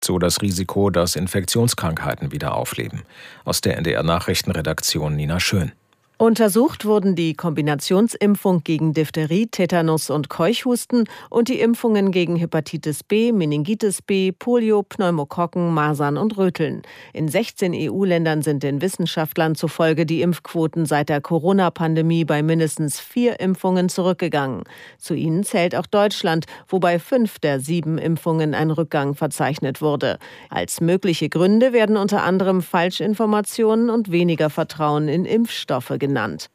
So das Risiko, dass Infektionskrankheiten wieder aufleben. Aus der NDR-Nachrichtenredaktion Nina Schön. Untersucht wurden die Kombinationsimpfung gegen Diphtherie, Tetanus und Keuchhusten und die Impfungen gegen Hepatitis B, Meningitis B, Polio, Pneumokokken, Masern und Röteln. In 16 EU-Ländern sind den Wissenschaftlern zufolge die Impfquoten seit der Corona-Pandemie bei mindestens 4 Impfungen zurückgegangen. Zu ihnen zählt auch Deutschland, wo bei 5 der 7 Impfungen ein Rückgang verzeichnet wurde. Als mögliche Gründe werden unter anderem Falschinformationen und weniger Vertrauen in Impfstoffe genannt.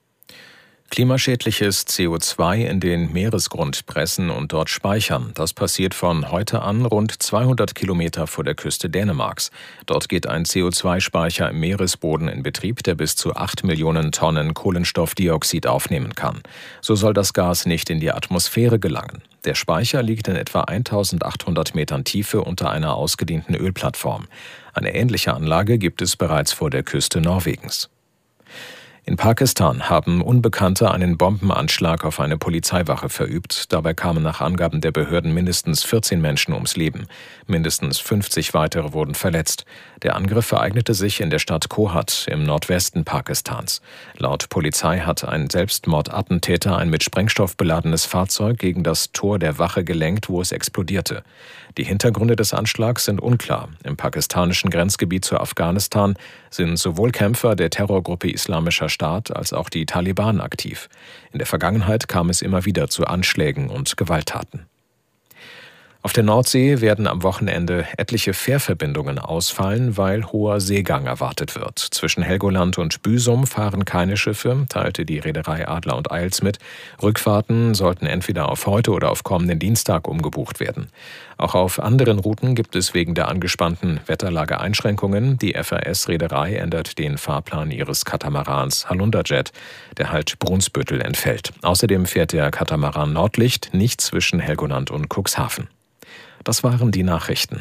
Klimaschädliches CO2 in den Meeresgrund pressen und dort speichern. Das passiert von heute an rund 200 Kilometer vor der Küste Dänemarks. Dort geht ein CO2-Speicher im Meeresboden in Betrieb, der bis zu 8 Millionen Tonnen Kohlenstoffdioxid aufnehmen kann. So soll das Gas nicht in die Atmosphäre gelangen. Der Speicher liegt in etwa 1800 Metern Tiefe unter einer ausgedehnten Ölplattform. Eine ähnliche Anlage gibt es bereits vor der Küste Norwegens. In Pakistan haben Unbekannte einen Bombenanschlag auf eine Polizeiwache verübt. Dabei kamen nach Angaben der Behörden mindestens 14 Menschen ums Leben. Mindestens 50 weitere wurden verletzt. Der Angriff ereignete sich in der Stadt Kohat im Nordwesten Pakistans. Laut Polizei hat ein Selbstmordattentäter ein mit Sprengstoff beladenes Fahrzeug gegen das Tor der Wache gelenkt, wo es explodierte. Die Hintergründe des Anschlags sind unklar. Im pakistanischen Grenzgebiet zu Afghanistan sind sowohl Kämpfer der Terrorgruppe Islamischer Staat als auch die Taliban aktiv. In der Vergangenheit kam es immer wieder zu Anschlägen und Gewalttaten. Auf der Nordsee werden am Wochenende etliche Fährverbindungen ausfallen, weil hoher Seegang erwartet wird. Zwischen Helgoland und Büsum fahren keine Schiffe, teilte die Reederei Adler und Eils mit. Rückfahrten sollten entweder auf heute oder auf kommenden Dienstag umgebucht werden. Auch auf anderen Routen gibt es wegen der angespannten Wetterlage Einschränkungen. Die FAS-Reederei ändert den Fahrplan ihres Katamarans Halunderjet, der halt Brunsbüttel entfällt. Außerdem fährt der Katamaran Nordlicht nicht zwischen Helgoland und Cuxhaven. Das waren die Nachrichten.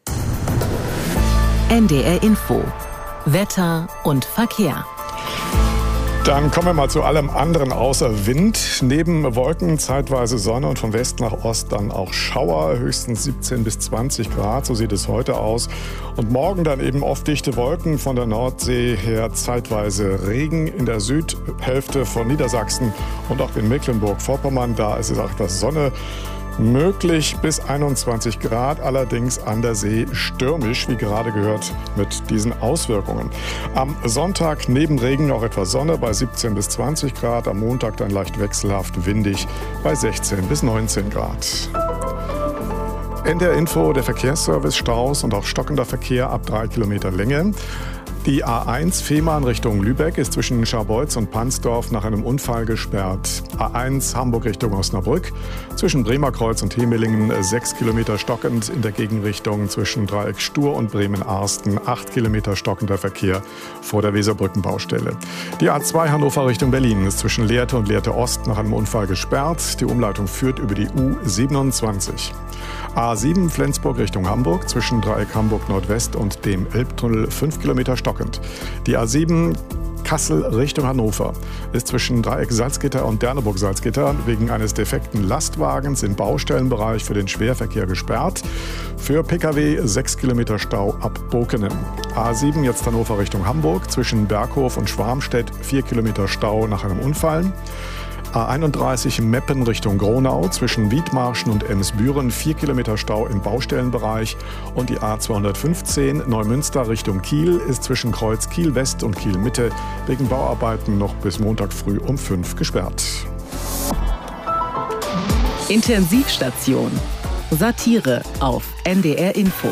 NDR Info. Wetter und Verkehr. Dann kommen wir mal zu allem anderen außer Wind. Neben Wolken zeitweise Sonne und von West nach Ost dann auch Schauer, höchstens 17 bis 20 Grad, so sieht es heute aus. Und morgen dann eben oft dichte Wolken, von der Nordsee her zeitweise Regen in der Südhälfte von Niedersachsen und auch in Mecklenburg-Vorpommern. Da ist es auch etwas Sonne möglich bis 21 Grad, allerdings an der See stürmisch, wie gerade gehört, mit diesen Auswirkungen. Am Sonntag neben Regen auch etwas Sonne bei 17 bis 20 Grad, am Montag dann leicht wechselhaft windig bei 16 bis 19 Grad. NDR Info, der Verkehrsservice, Staus und auch stockender Verkehr ab 3 Kilometer Länge. Die A1 Fehmarn Richtung Lübeck ist zwischen Scharbeutz und Pansdorf nach einem Unfall gesperrt. A1 Hamburg Richtung Osnabrück zwischen Bremerkreuz und Hemelingen 6 Kilometer stockend, in der Gegenrichtung zwischen Dreieck Stur und Bremen-Arsten 8 Kilometer stockender Verkehr vor der Weserbrückenbaustelle. Die A2 Hannover Richtung Berlin ist zwischen Lehrte und Lehrte Ost nach einem Unfall gesperrt. Die Umleitung führt über die U27. A7 Flensburg Richtung Hamburg zwischen Dreieck Hamburg Nordwest und dem Elbtunnel 5 Kilometer stockend. Die A7 Kassel Richtung Hannover ist zwischen Dreieck Salzgitter und Derneburg Salzgitter wegen eines defekten Lastwagens im Baustellenbereich für den Schwerverkehr gesperrt. Für Pkw 6 Kilometer Stau ab Bokenen. A7 jetzt Hannover Richtung Hamburg zwischen Berghof und Schwarmstedt 4 Kilometer Stau nach einem Unfall. A31 Meppen Richtung Gronau zwischen Wiedmarschen und Emsbüren 4 Kilometer Stau im Baustellenbereich und die A215 Neumünster Richtung Kiel ist zwischen Kreuz Kiel West und Kiel Mitte wegen Bauarbeiten noch bis Montag früh um 5 gesperrt. Intensivstation. Satire auf NDR Info.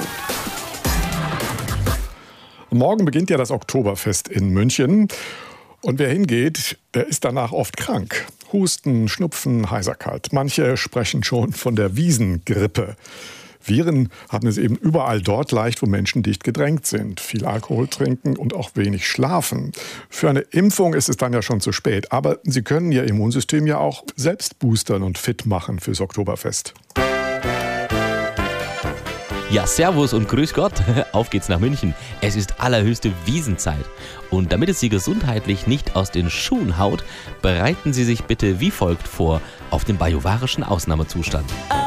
Morgen beginnt ja das Oktoberfest in München. Und wer hingeht, der ist danach oft krank. Husten, Schnupfen, Heiserkeit. Manche sprechen schon von der Wiesengrippe. Viren haben es eben überall dort leicht, wo Menschen dicht gedrängt sind. Viel Alkohol trinken und auch wenig schlafen. Für eine Impfung ist es dann ja schon zu spät. Aber Sie können Ihr Immunsystem ja auch selbst boostern und fit machen fürs Oktoberfest. Ja, servus und grüß Gott. Auf geht's nach München. Es ist allerhöchste Wiesenzeit. Und damit es Sie gesundheitlich nicht aus den Schuhen haut, bereiten Sie sich bitte wie folgt vor auf den bajuwarischen Ausnahmezustand.